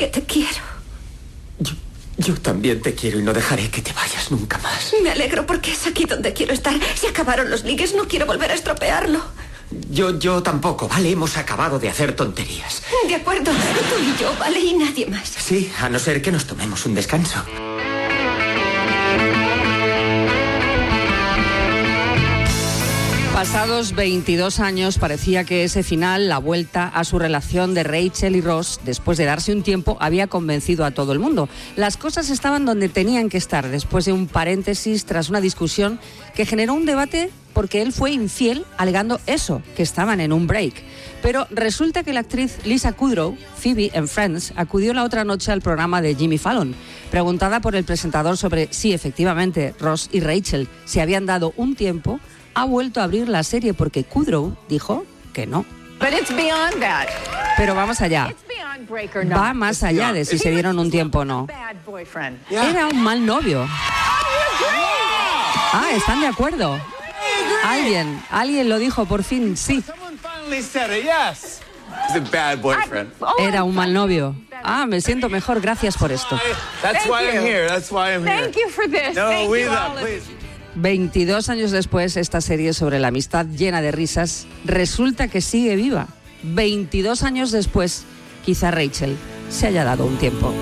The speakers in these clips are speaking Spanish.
que te quiero. Yo también te quiero y no dejaré que te vayas nunca más. Me alegro porque es aquí donde quiero estar. Se acabaron los ligues, no quiero volver a estropearlo. Yo tampoco, ¿vale? Hemos acabado de hacer tonterías. De acuerdo, tú y yo, ¿vale? Y nadie más. Sí, a no ser que nos tomemos un descanso. Pasados 22 años, parecía que ese final, la vuelta a su relación de Rachel y Ross, después de darse un tiempo, había convencido a todo el mundo. Las cosas estaban donde tenían que estar, después de un paréntesis tras una discusión que generó un debate porque él fue infiel, alegando eso, que estaban en un break. Pero resulta que la actriz Lisa Kudrow, Phoebe en Friends, acudió la otra noche al programa de Jimmy Fallon. Preguntada por el presentador sobre si efectivamente Ross y Rachel se habían dado un tiempo, ha vuelto a abrir la serie porque Kudrow dijo que no. Pero vamos allá. Va más allá de si se dieron un tiempo o no. Era un mal novio. Ah, ¿están de acuerdo? Alguien lo dijo por fin, sí. Era un mal novio. Ah, me siento mejor, gracias por esto. 22 años después, esta serie sobre la amistad llena de risas resulta que sigue viva. 22 años después, quizá Rachel se haya dado un tiempo.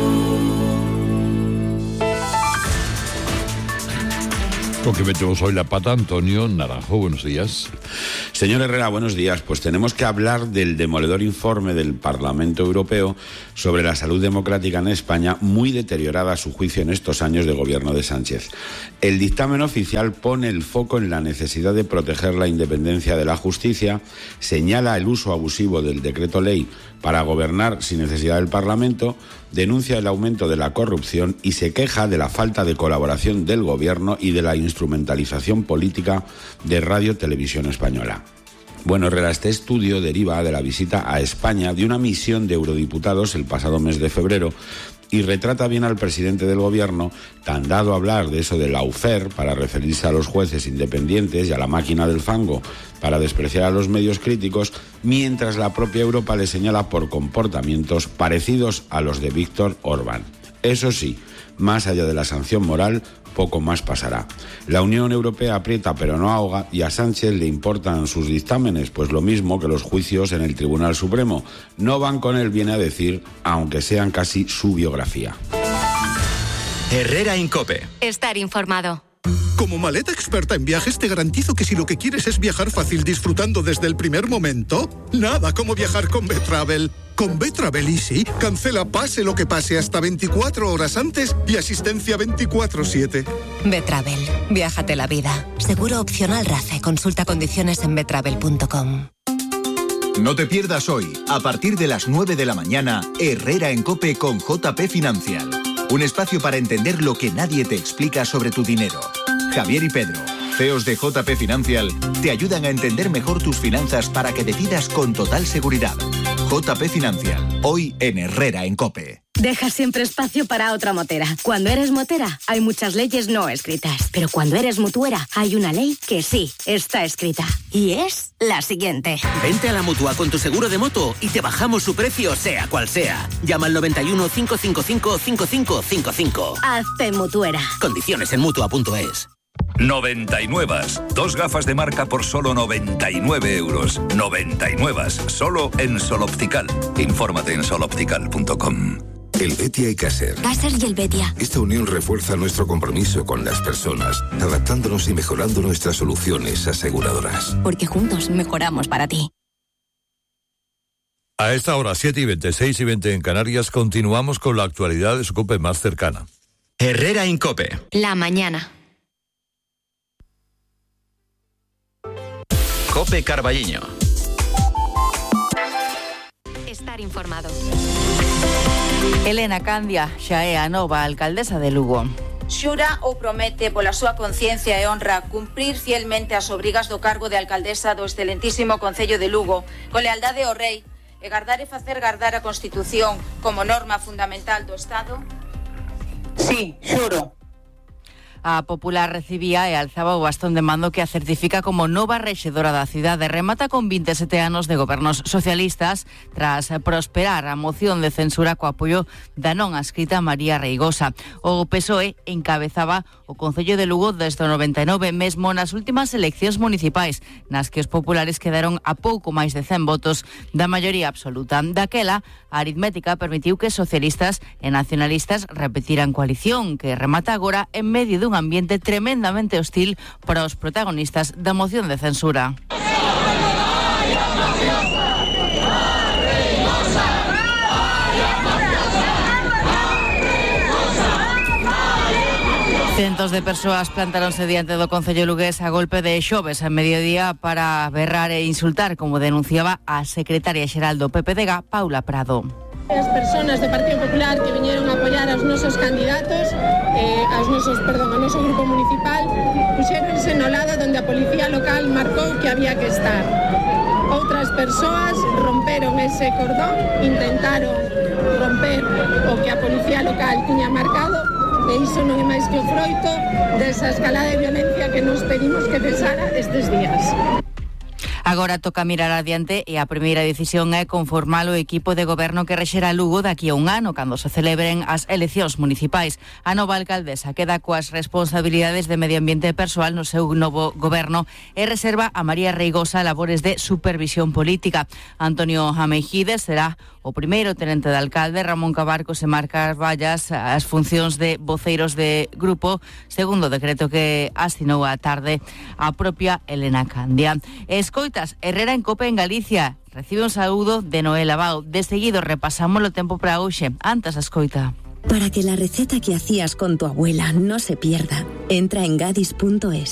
¿Con qué metemos hoy la pata? Antonio Naranjo, buenos días. Señor Herrera, buenos días. Pues tenemos que hablar del demoledor informe del Parlamento Europeo sobre la salud democrática en España, muy deteriorada a su juicio en estos años de gobierno de Sánchez. El dictamen oficial pone el foco en la necesidad de proteger la independencia de la justicia, señala el uso abusivo del decreto ley para gobernar sin necesidad del Parlamento, denuncia el aumento de la corrupción y se queja de la falta de colaboración del Gobierno y de la instrumentalización política de Radio Televisión Española. Bueno, Herrera, este estudio deriva de la visita a España de una misión de eurodiputados el pasado mes de febrero y retrata bien al presidente del Gobierno, tan dado a hablar de eso de lawfare para referirse a los jueces independientes y a la máquina del fango para despreciar a los medios críticos, mientras la propia Europa le señala por comportamientos parecidos a los de Víctor Orbán. Eso sí, más allá de la sanción moral, poco más pasará. La Unión Europea aprieta pero no ahoga y a Sánchez le importan sus dictámenes, pues lo mismo que los juicios en el Tribunal Supremo. No van con él, viene a decir, aunque sean casi su biografía. Herrera en COPE. Estar informado. Como maleta experta en viajes te garantizo que si lo que quieres es viajar fácil disfrutando desde el primer momento, nada como viajar con Betravel. Con Betravel Easy, cancela pase lo que pase hasta 24 horas antes y asistencia 24/7. Betravel, viájate la vida. Seguro opcional RACE. Consulta condiciones en betravel.com. No te pierdas hoy, a partir de las 9 de la mañana, Herrera en COPE con JP Financial. Un espacio para entender lo que nadie te explica sobre tu dinero. Javier y Pedro, CEOs de JP Financial, te ayudan a entender mejor tus finanzas para que decidas con total seguridad. JP Financial, hoy en Herrera en COPE. Deja siempre espacio para otra motera. Cuando eres motera, hay muchas leyes no escritas. Pero cuando eres mutuera, hay una ley que sí está escrita. Y es la siguiente. Vente a la Mutua con tu seguro de moto y te bajamos su precio sea cual sea. Llama al 91 555 5555. Hazte mutuera. Condiciones en Mutua.es. 99. Dos gafas de marca por solo 99 euros. 99. Solo en Sol Optical. Infórmate en soloptical.com. El Betia y Caser. Caser y el Betia. Esta unión refuerza nuestro compromiso con las personas, adaptándonos y mejorando nuestras soluciones aseguradoras. Porque juntos mejoramos para ti. A esta hora, 7:20, 6:20 en Canarias, continuamos con la actualidad de su COPE más cercana. Herrera en COPE. La mañana. COPE Carballiño. Estar informado. Elena Candia xa é a nova alcaldesa de Lugo. Xura ou promete pola súa conciencia e honra cumprir fielmente as obrigas do cargo de alcaldesa do excelentísimo Concello de Lugo, con lealdade ao rei e gardar e facer gardar a Constitución como norma fundamental do Estado? Sí, xuro. A Popular recibía e alzaba o bastón de mando que a certifica como nova rexedora da cidade. Remata con 27 anos de gobernos socialistas tras prosperar a moción de censura co apoio da non adscrita María Reigosa. O PSOE encabezaba o Concello de Lugo desde o 99, mesmo nas últimas eleccións municipais, nas que os populares quedaron a pouco máis de 100 votos da maioría absoluta. Daquela, a aritmética permitiu que socialistas e nacionalistas repetiran coalición, que remata agora en medio dun ambiente tremendamente hostil para os protagonistas da moción de censura. Centos de persoas plantaronse diante do Concello lugués a golpe de xoves a mediodía para berrar e insultar, como denunciaba a secretaria xeral do PPDG, Paula Prado. As persoas do Partido Popular que viñeron a apoiar aos nosos candidatos, ao noso grupo municipal, puxéronse no lado onde a policía local marcou que había que estar. Outras persoas romperon ese cordón, intentaron romper o que a policía local tiña marcado, e iso non é máis que o froito desa escalada de violencia que nos pedimos que cesara estes días. Agora toca mirar adiante e a primeira decisión é conformar o equipo de goberno que rexerá Lugo daqui a un ano, cando se celebren as eleccións municipais. A nova alcaldesa queda coas responsabilidades de medio ambiente persoal no seu novo goberno e reserva a María Reigosa labores de supervisión política. Antonio Jamejides será o primeiro tenente de alcalde, Ramón Cabarco se marca as vallas as funcións de voceiros de grupo, segundo o decreto que asinou a tarde a propia Elena Candia. Escoitas, Herrera en Cope en Galicia. Recibe un saúdo de Noel Abao. De seguido repasamos o tempo para hoxe. Antes a escoita. Para que la receta que hacías con tu abuela no se pierda, entra en gadis.es.